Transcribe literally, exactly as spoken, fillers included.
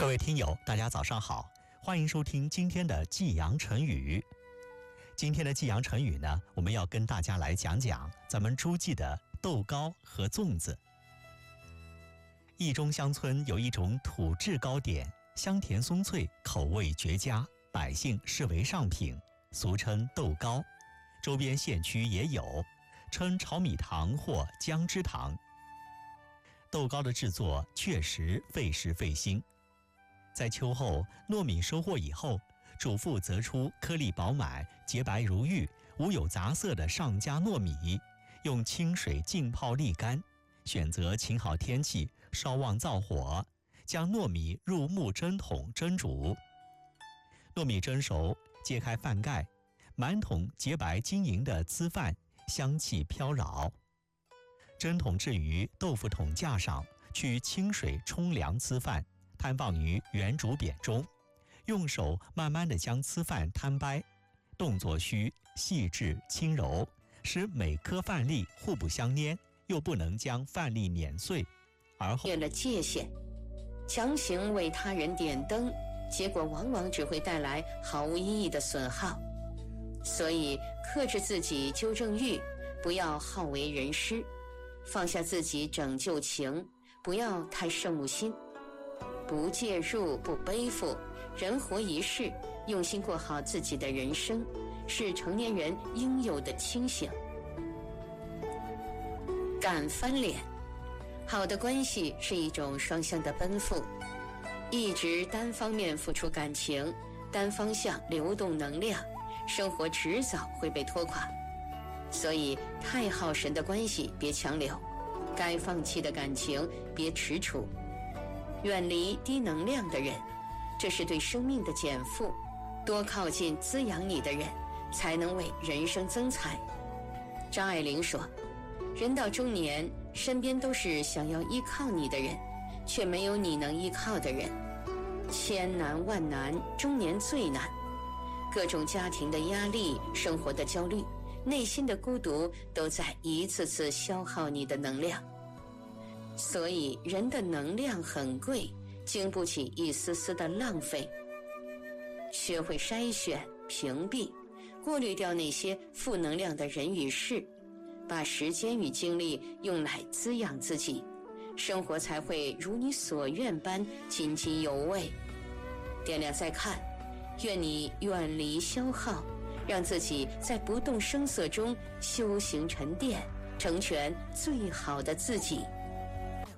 各位听友，大家早上好，欢迎收听今天的济阳成语。今天的济阳成语呢，我们要跟大家来讲讲咱们诸暨的豆糕和粽子。义中乡村有一种土制糕点，香甜松脆，口味绝佳，百姓视为上品，俗称豆糕。周边县区也有，称炒米糖或姜汁糖。豆糕的制作确实费时费心。在秋后糯米收获以后，主妇择出颗粒饱满、洁白如玉、无有杂色的上佳糯米，用清水浸泡沥干，选择晴好天气，稍旺灶火，将糯米入木蒸桶蒸煮。糯米蒸熟，揭开饭盖，满桶洁白晶莹的粢饭，香气飘扰。蒸桶置于豆腐桶架上，取清水冲凉粢饭，摊放于圆竹匾中，用手慢慢地将粢饭摊掰，动作需细致轻柔，使每颗饭粒互不相粘，又不能将饭粒碾碎。而后越了界限，强行为他人点灯，结果往往只会带来毫无意义的损耗。所以克制自己纠正欲，不要好为人师，放下自己拯救情，不要太圣母心。不介入，不背负，人活一世，用心过好自己的人生，是成年人应有的清醒。敢翻脸，好的关系是一种双向的奔赴，一直单方面付出感情，单方向流动能量，生活迟早会被拖垮。所以太耗神的关系别强留，该放弃的感情别踟蹰，远离低能量的人，这是对生命的减负。多靠近滋养你的人，才能为人生增彩。张爱玲说，人到中年，身边都是想要依靠你的人，却没有你能依靠的人。千难万难，中年最难。各种家庭的压力，生活的焦虑，内心的孤独，都在一次次消耗你的能量。所以人的能量很贵，经不起一丝丝的浪费。学会筛选、屏蔽，过滤掉那些负能量的人与事，把时间与精力用来滋养自己，生活才会如你所愿般津津有味。点亮再看，愿你远离消耗，让自己在不动声色中修行沉淀，成全最好的自己。